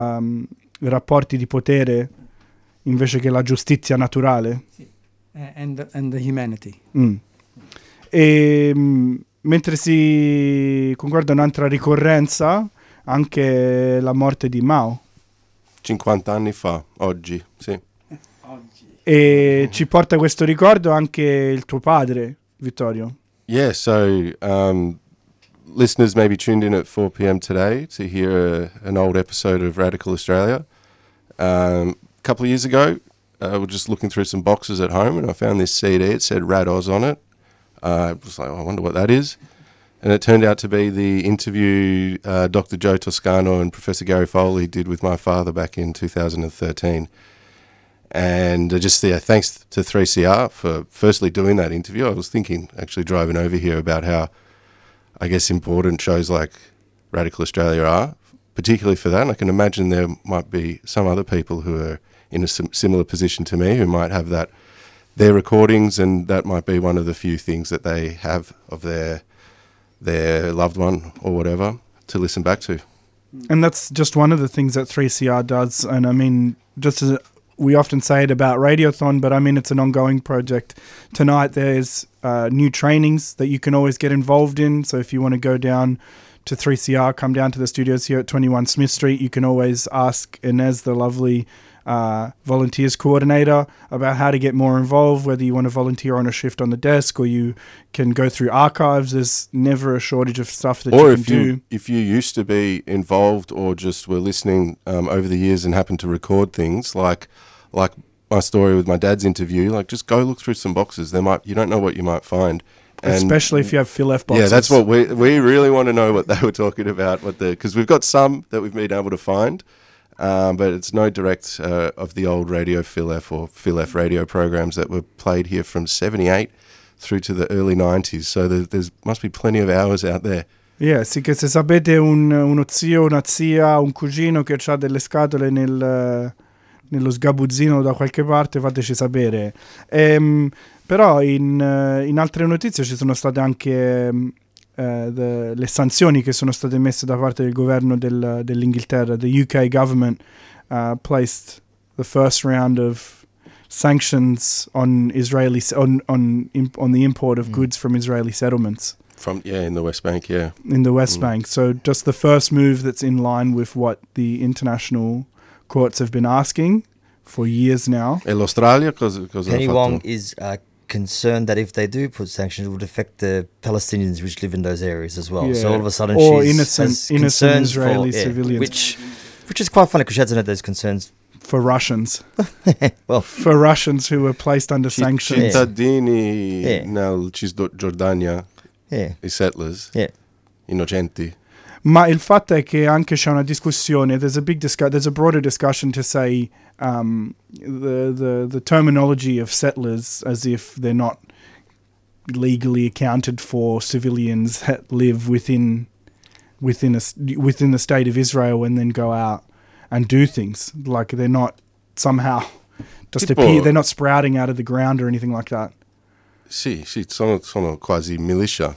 rapporti di potere invece che la giustizia naturale. And the humanity. E mentre si concorda un'altra ricorrenza, anche la morte di Mao. 50 anni fa, oggi, sì. E ci porta questo ricordo anche il tuo padre, Vittorio. Yeah, so listeners may be tuned in at 4 p.m. today to hear an old episode of Radical Australia. A couple of years ago, we're just looking through some boxes at home and I found this CD. It said Rad Oz on it. I was like, I wonder what that is. And it turned out to be the interview Dr. Joe Toscano and Professor Gary Foley did with my father back in 2013. And thanks to 3CR for firstly doing that interview. I was thinking, actually driving over here, about how, I guess, important shows like Radical Australia are, particularly for that. And I can imagine there might be some other people who are in a similar position to me who might have their recordings, and that might be one of the few things that they have of their loved one or whatever to listen back to. And that's just one of the things that 3CR does. And I mean, just as we often say it about Radiothon, but I mean, it's an ongoing project. Tonight there's new trainings that you can always get involved in. So if you want to go down to 3CR, come down to the studios here at 21 Smith Street, you can always ask Inez, the lovely volunteers coordinator, about how to get more involved, whether you want to volunteer on a shift on the desk or you can go through archives. There's never a shortage of stuff that you can do. Or if you used to be involved or just were listening over the years and happened to record things, like my story with my dad's interview, like just go look through some boxes. You don't know what you might find. And especially if you have Phil F boxes. Yeah, that's what we really want to know, what they were talking about, because we've got some that we've been able to find. But it's no direct of the old Radio Phil F or Phil F radio programs that were played here from 78 through to the early 90s. So there's must be plenty of hours out there. Yeah, sì, che se sapete uno zio, una zia, un cugino che ha delle scatole nello sgabuzzino da qualche parte, fateci sapere. Però in altre notizie ci sono state anche le sanzioni che sono state messe da parte del governo dell'Inghilterra. The UK government placed the first round of sanctions on Israeli on the import of goods from Israeli settlements. In the West Bank, yeah. In the West Bank. So just the first move that's in line with what the international courts have been asking for years now. E l'Australia cosa Penny Wong is concerned that if they do put sanctions, it would affect the Palestinians which live in those areas as well. Yeah. So all of a sudden innocent Israeli civilians. Which is quite funny because she hasn't had those concerns. For Russians. Well, for Russians who were placed under sanctions. Cittadini nel Cisgiordania, i settlers, innocenti. Ma il fatto è che anche c'è una discussione, there's a broader discussion to say the terminology of settlers as if they're not legally accounted for civilians that live within the state of Israel and then go out and do things. Like they're not somehow they're not sprouting out of the ground or anything like that. Sì, sono quasi militia.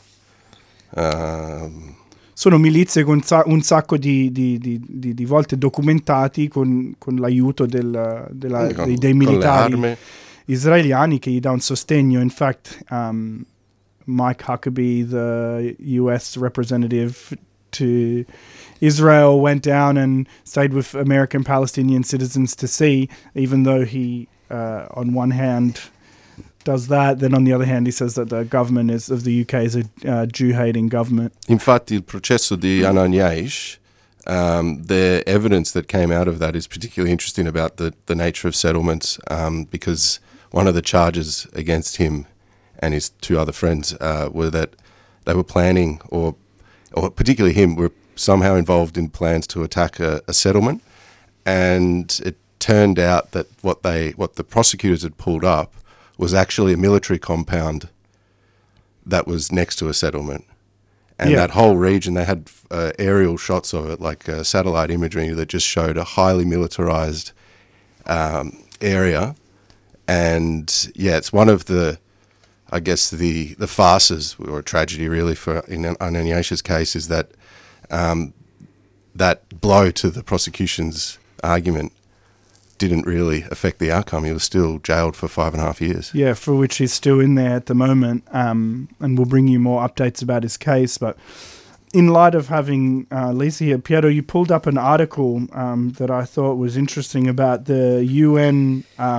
Sono milizie con un sacco di volte documentati con l'aiuto dei militari israeliani che gli dà un sostegno. In fact, Mike Huckabee, the US representative to Israel, went down and stayed with American Palestinian citizens to see, even though he, on one hand, does that, then on the other hand he says that the government of the UK is a Jew-hating government. Infatti il processo di Anan Yaish, the evidence that came out of that is particularly interesting about the nature of settlements, because one of the charges against him and his two other friends were that they were planning, or particularly him, were somehow involved in plans to attack a settlement, and it turned out that what the prosecutors had pulled up was actually a military compound that was next to a settlement. And that whole region, they had aerial shots of it, like satellite imagery that just showed a highly militarized area. And yeah, it's one of the, I guess, the farces, or a tragedy really in Anan Yaish's case, is that that blow to the prosecution's argument didn't really affect the outcome. He was still jailed for 5.5 years. Yeah, for which he's still in there at the moment, and we'll bring you more updates about his case. But in light of having Lisa here, Piero, you pulled up an article that I thought was interesting about the UN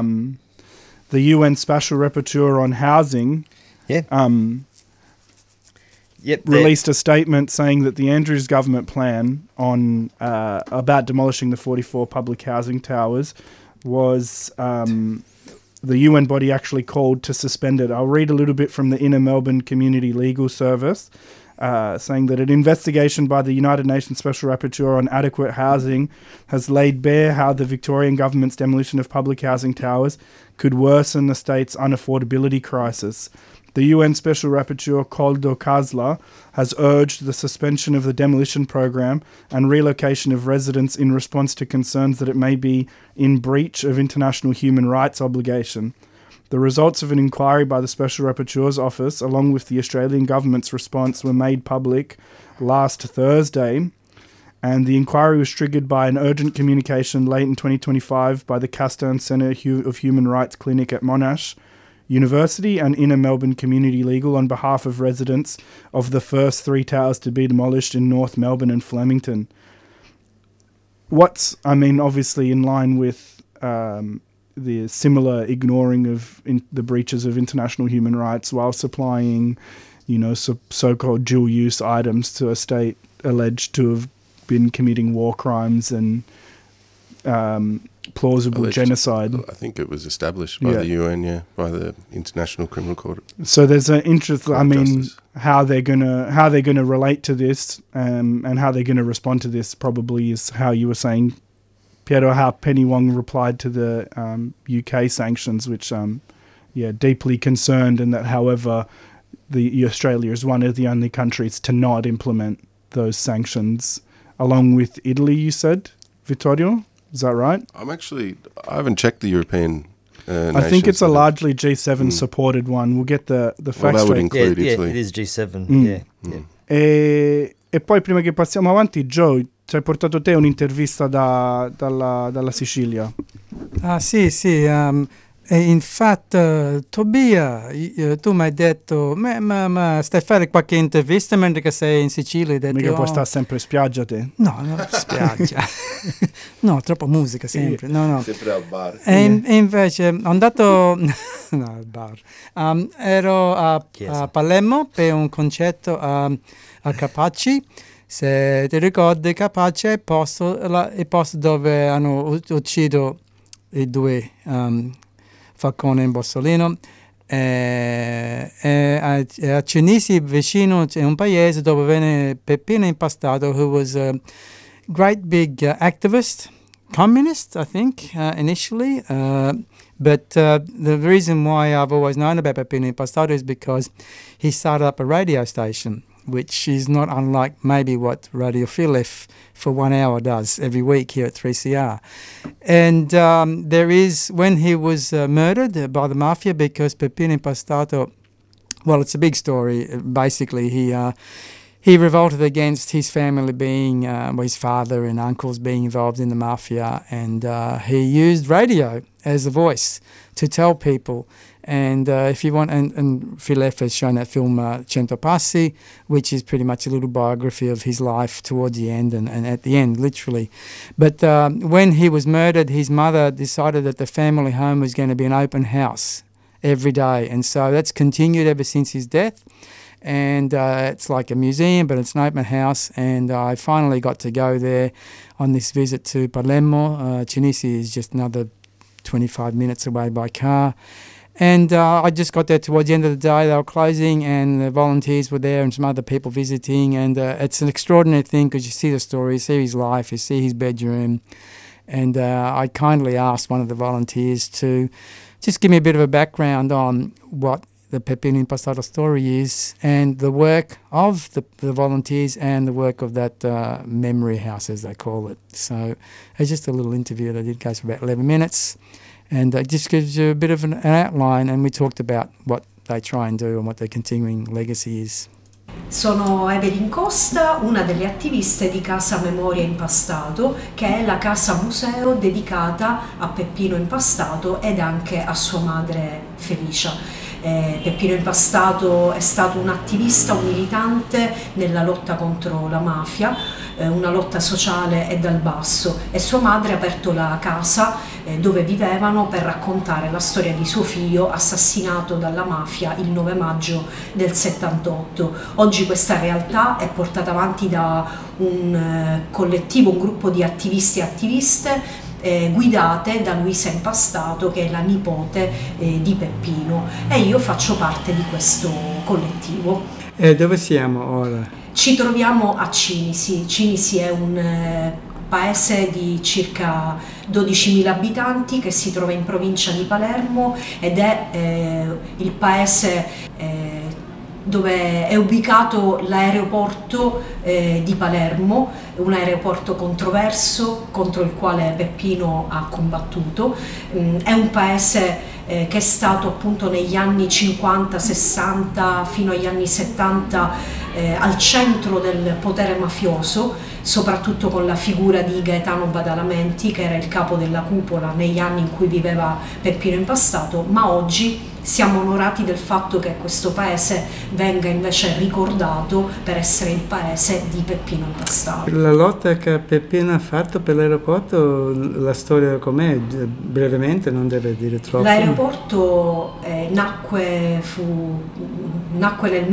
Special Rapporteur on Housing. Yeah. Released a statement saying that the Andrews government plan on about demolishing the 44 public housing towers was the UN body actually called to suspend it. I'll read a little bit from the Inner Melbourne Community Legal Service, saying that an investigation by the United Nations Special Rapporteur on Adequate Housing has laid bare how the Victorian government's demolition of public housing towers could worsen the state's unaffordability crisis. The UN Special Rapporteur Koldo Kazla has urged the suspension of the demolition program and relocation of residents in response to concerns that it may be in breach of international human rights obligation. The results of an inquiry by the Special Rapporteur's office, along with the Australian government's response, were made public last Thursday, and the inquiry was triggered by an urgent communication late in 2025 by the Castan Centre of Human Rights Clinic at Monash University and Inner Melbourne Community Legal on behalf of residents of the first 3 towers to be demolished in North Melbourne and Flemington. Obviously in line with the similar ignoring of the breaches of international human rights while supplying, so-called dual-use items to a state alleged to have been committing war crimes and plausible alleged genocide. I think it was established by the UN, by the International Criminal Court. So there's an interest. How they're gonna relate to this, and how they're gonna respond to this probably is how you were saying, Piero, how Penny Wong replied to the UK sanctions, which deeply concerned, and that however Australia is one of the only countries to not implement those sanctions, along with Italy. You said, Vittorio. Is that right? I haven't checked the European I think it's a largely G7 supported one. We'll get the facts straight. That would include Italy. It is G7. E poi prima che passiamo avanti, Joe, ci hai portato te un'intervista dalla Sicilia. Sì. Infatti, Tobia, tu mi hai detto, ma stai a fare qualche intervista mentre che sei in Sicilia? Mica puoi stare sempre in spiaggia te? No, spiaggia. No, troppa musica sempre. No. Sempre al bar. E invece ho andato al bar. Ero a Palermo per un concerto a Capaci. Se ti ricordi, Capaci è il posto dove hanno ucciso i 2 Falcone e Borsellino. A Cinisi vicino c'è un paese dove venne Peppino Impastato, who was a great big activist, communist, I think, initially. But the reason why I've always known about Peppino Impastato is because he started up a radio station, which is not unlike maybe what Radio Philif for 1 hour does every week here at 3CR. And there is, when he was murdered by the mafia, because Peppino Impastato, well, it's a big story. Basically, he revolted against his family being, his father and uncles being involved in the mafia, and he used radio as a voice to tell people. And if you want, and Philef has shown that film Cento Passi, which is pretty much a little biography of his life towards the end and at the end, literally. But when he was murdered, his mother decided that the family home was going to be an open house every day. And so that's continued ever since his death. And it's like a museum, but it's an open house. And I finally got to go there on this visit to Palermo. Cinisi is just another 25 minutes away by car. And I just got there towards the end of the day. They were closing and the volunteers were there and some other people visiting. And it's an extraordinary thing because you see the story, you see his life, you see his bedroom. And I kindly asked one of the volunteers to just give me a bit of a background on what the Peppino Impastato story is and the work of the volunteers and the work of that memory house, as they call it. So it's just a little interview that I did, goes for about 11 minutes. And it just gives you a bit of an outline, and we talked about what they try and do and what their continuing legacy is. Sono Evelyn Costa, una delle attiviste di Casa Memoria Impastato, che è la casa museo dedicata a Peppino Impastato ed anche a sua madre Felicia. Peppino Impastato è stato un attivista, un militante nella lotta contro la mafia, una lotta sociale e dal basso, e sua madre ha aperto la casa dove vivevano per raccontare la storia di suo figlio assassinato dalla mafia il 9 maggio del 78. Oggi questa realtà è portata avanti da un collettivo, un gruppo di attivisti e attiviste guidate da Luisa Impastato, che è la nipote di Peppino, e io faccio parte di questo collettivo. E dove siamo ora? Ci troviamo a Cinisi. Cinisi è un paese di circa 12.000 abitanti che si trova in provincia di Palermo ed è il paese dove è ubicato l'aeroporto di Palermo, un aeroporto controverso contro il quale Peppino ha combattuto. È un paese che è stato appunto negli anni 50-60 fino agli anni 70 al centro del potere mafioso, soprattutto con la figura di Gaetano Badalamenti, che era il capo della cupola negli anni in cui viveva Peppino Impastato, ma oggi siamo onorati del fatto che questo paese venga invece ricordato per essere il paese di Peppino Impastato. La lotta che Peppino ha fatto per l'aeroporto, la storia com'è? Brevemente, non deve dire troppo. L'aeroporto nacque nel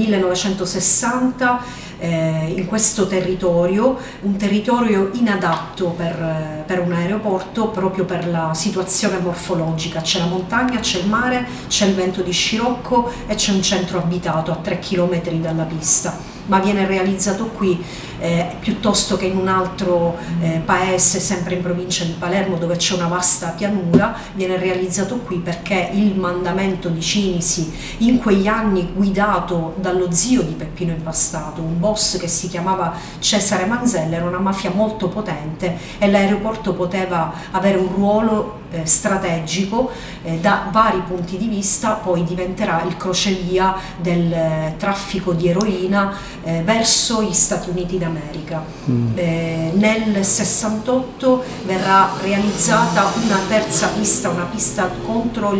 1960 in questo territorio, un territorio inadatto per un aeroporto proprio per la situazione morfologica. C'è la montagna, c'è il mare, c'è il vento di scirocco e c'è un centro abitato a 3 chilometri dalla pista, ma viene realizzato qui piuttosto che in un altro paese sempre in provincia di Palermo dove c'è una vasta pianura. Viene realizzato qui perché il mandamento di Cinisi, in quegli anni guidato dallo zio di Peppino Impastato, un boss che si chiamava Cesare Manzella, era una mafia molto potente e l'aeroporto poteva avere un ruolo strategico da vari punti di vista. Poi diventerà il crocevia del traffico di eroina verso gli Stati Uniti d'America. Nel 68 verrà realizzata una terza pista, una pista contro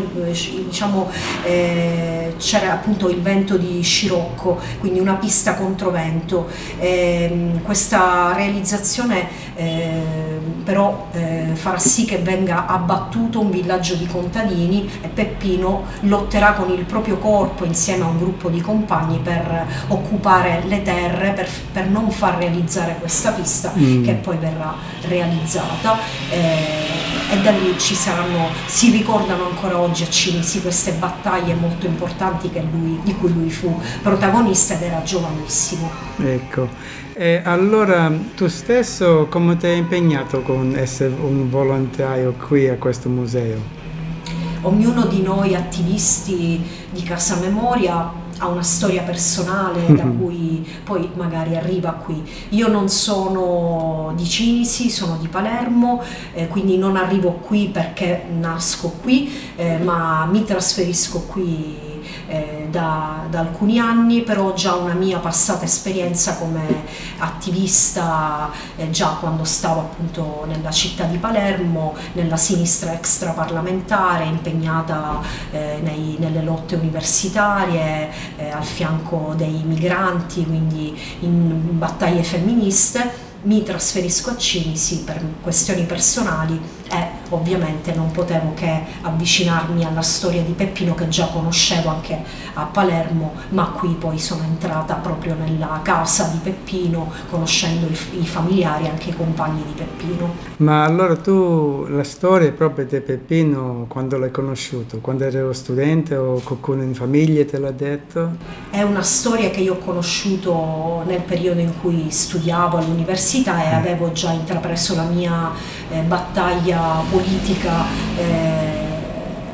c'era appunto il vento di scirocco, quindi una pista controvento. Questa realizzazione però farà sì che venga abbattuto un villaggio di contadini e Peppino lotterà con il proprio corpo insieme a un gruppo di compagni per occupare le terre per non far realizzare questa pista che poi verrà realizzata e da lì si ricordano ancora oggi a Cinisi queste battaglie molto importanti di cui lui fu protagonista ed era giovanissimo. Ecco. E allora tu stesso come ti hai impegnato con essere un volontario qui a questo museo? Ognuno di noi attivisti di Casa Memoria ha una storia personale da cui poi magari arriva qui. Io non sono di Cinisi, sono di Palermo, quindi non arrivo qui perché nasco qui, ma mi trasferisco qui da alcuni anni, però ho già una mia passata esperienza come attivista già quando stavo appunto nella città di Palermo, nella sinistra extraparlamentare, impegnata nelle lotte universitarie, al fianco dei migranti, quindi in battaglie femministe. Mi trasferisco a Cinisi per questioni personali e ovviamente non potevo che avvicinarmi alla storia di Peppino, che già conoscevo anche a Palermo, ma qui poi sono entrata proprio nella casa di Peppino, conoscendo i familiari e anche i compagni di Peppino. Ma allora tu la storia proprio di Peppino quando l'hai conosciuto? Quando ero studente o qualcuno in famiglia te l'ha detto? È una storia che io ho conosciuto nel periodo in cui studiavo all'università e avevo già intrapreso la mia battaglia politica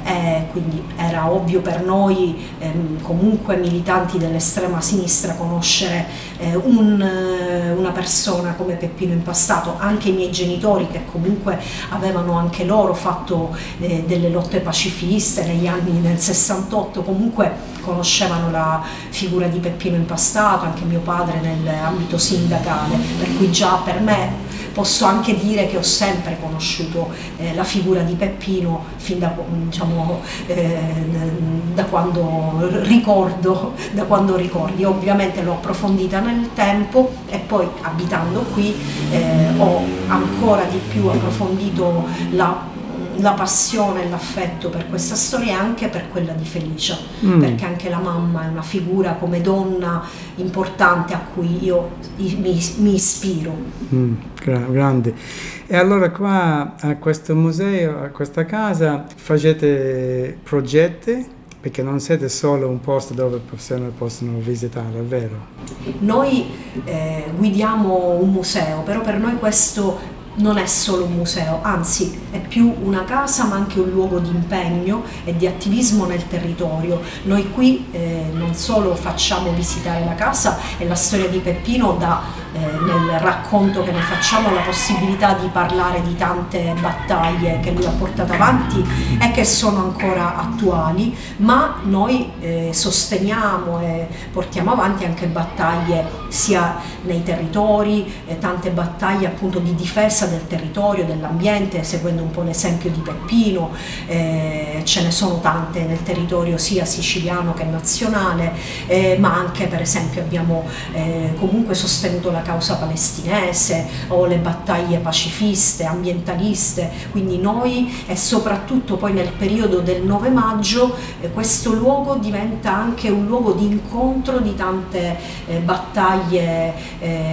quindi era ovvio per noi comunque militanti dell'estrema sinistra conoscere una persona come Peppino Impastato. Anche i miei genitori, che comunque avevano anche loro fatto delle lotte pacifiste nel 68, comunque conoscevano la figura di Peppino Impastato, anche mio padre nell'ambito sindacale, per cui già per me posso anche dire che ho sempre conosciuto la figura di Peppino fin da, diciamo, da quando ricordi. Ovviamente l'ho approfondita nel tempo e poi abitando qui ho ancora di più approfondito la passione e l'affetto per questa storia e anche per quella di Felicia, perché anche la mamma è una figura come donna importante a cui io mi ispiro. Grande. E allora qua a questo museo, a questa casa, facete progetti? Perché non siete solo un posto dove persone possono visitare, vero? Noi guidiamo un museo, però per noi questo non è solo un museo, anzi è più una casa ma anche un luogo di impegno e di attivismo nel territorio. Noi qui non solo facciamo visitare la casa e la storia di Peppino, nel racconto che ne facciamo la possibilità di parlare di tante battaglie che lui ha portato avanti e che sono ancora attuali, ma noi sosteniamo e portiamo avanti anche battaglie sia nei territori, tante battaglie appunto di difesa del territorio, dell'ambiente, seguendo un po' l'esempio di Peppino. Ce ne sono tante nel territorio sia siciliano che nazionale, ma anche per esempio abbiamo comunque sostenuto la causa palestinese o le battaglie pacifiste, ambientaliste, quindi noi, e soprattutto poi nel periodo del 9 maggio questo luogo diventa anche un luogo di incontro di tante battaglie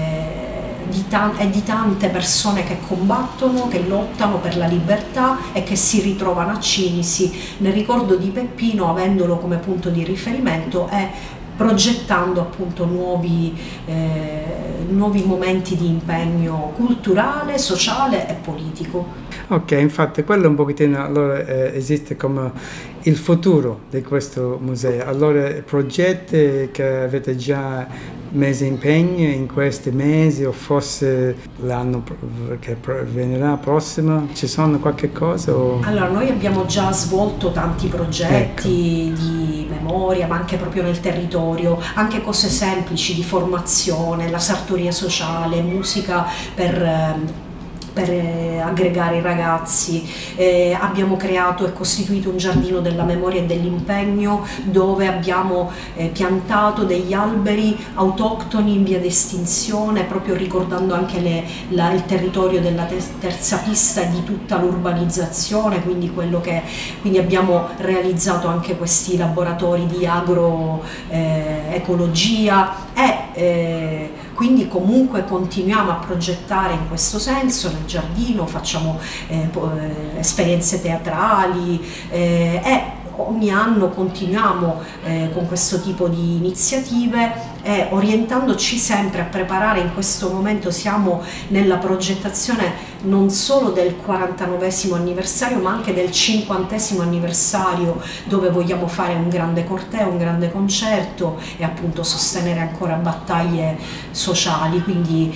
di tante persone che combattono, che lottano per la libertà e che si ritrovano a Cinisi nel ricordo di Peppino, avendolo come punto di riferimento e progettando appunto nuovi momenti di impegno culturale, sociale e politico. Ok, infatti quello un pochettino allora esiste come il futuro di questo museo. Allora progetti che avete già messo impegno in questi mesi o forse l'anno che venirà prossimo, ci sono qualche cosa? Allora noi abbiamo già svolto tanti progetti di memoria, ma anche proprio nel territorio, anche cose semplici di formazione, la sartoria sociale, musica per aggregare i ragazzi. Abbiamo creato e costituito un giardino della memoria e dell'impegno dove abbiamo piantato degli alberi autoctoni in via d'estinzione, proprio ricordando anche il territorio della terza pista e di tutta l'urbanizzazione, quindi abbiamo realizzato anche questi laboratori di agroecologia e quindi comunque continuiamo a progettare in questo senso nel giardino, facciamo esperienze teatrali e ogni anno continuiamo con questo tipo di iniziative orientandoci sempre a preparare. In questo momento siamo nella progettazione non solo del 49esimo anniversario ma anche del 50esimo anniversario, dove vogliamo fare un grande corteo, un grande concerto e appunto sostenere ancora battaglie sociali. Quindi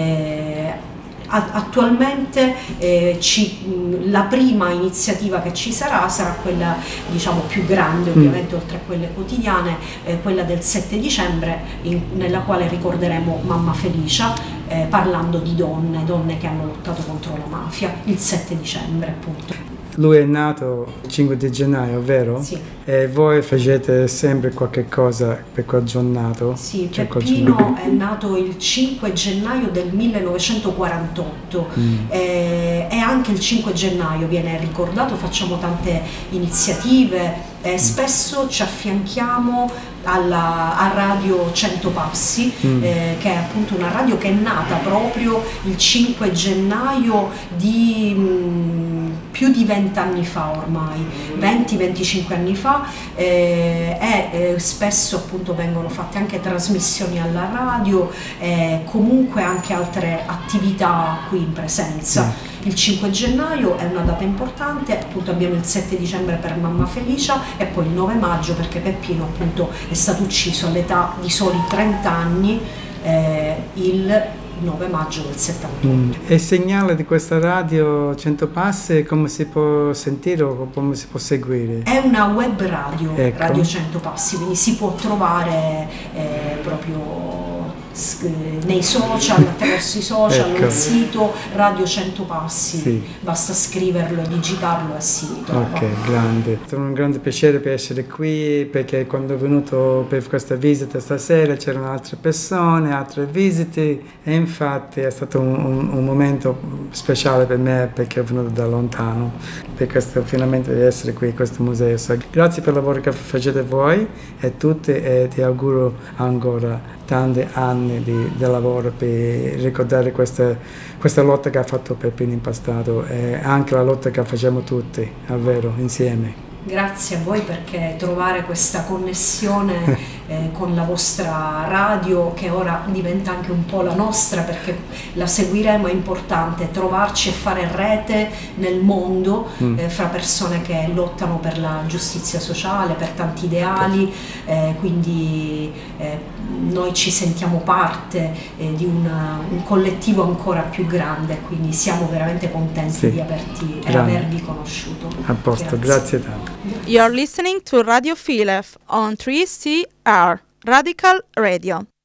attualmente la prima iniziativa che ci sarà quella diciamo più grande, ovviamente oltre a quelle quotidiane, quella del 7 dicembre nella quale ricorderemo mamma Felicia, parlando di donne che hanno lottato contro la mafia il 7 dicembre appunto. Lui è nato il 5 di gennaio, vero? Sì. E voi facete sempre qualche cosa per quel giornato? Sì, Peppino è nato il 5 gennaio del 1948 e anche il 5 gennaio viene ricordato, facciamo tante iniziative. Spesso ci affianchiamo a Radio 100 Passi, che è appunto una radio che è nata proprio il 5 gennaio di più di 20 anni fa ormai, 20-25 anni fa, e spesso appunto vengono fatte anche trasmissioni alla radio, comunque anche altre attività qui in presenza. Il 5 gennaio è una data importante, appunto abbiamo il 7 dicembre per Mamma Felicia e poi il 9 maggio perché Peppino appunto è stato ucciso all'età di soli 30 anni, il 9 maggio del 78. E il segnale di questa radio 100 Passi come si può sentire o come si può seguire? È una web radio, ecco. Radio 100 Passi, quindi si può trovare proprio nei social, attraverso i social, ecco. il sito Radio 100 Passi, sì. Basta scriverlo, digitarlo e si trova. Ok, grande. È un grande piacere per essere qui, perché quando è venuto per questa visita stasera c'erano altre persone, altre visite, e infatti è stato un momento speciale per me perché è venuto da lontano, per questo finalmente di essere qui in questo museo. Grazie per il lavoro che facete voi e tutti, e ti auguro ancora tanti anni di lavoro per ricordare questa lotta che ha fatto Peppino Impastato e anche la lotta che facciamo tutti, davvero, insieme. Grazie a voi perché trovare questa connessione con la vostra radio, che ora diventa anche un po' la nostra perché la seguiremo, è importante trovarci e fare rete nel mondo fra persone che lottano per la giustizia sociale, per tanti ideali, quindi noi ci sentiamo parte di un collettivo ancora più grande, quindi siamo veramente contenti di avervi conosciuto. A posto, grazie tanto. You're listening to Radio Filef on 3CR Radical Radio.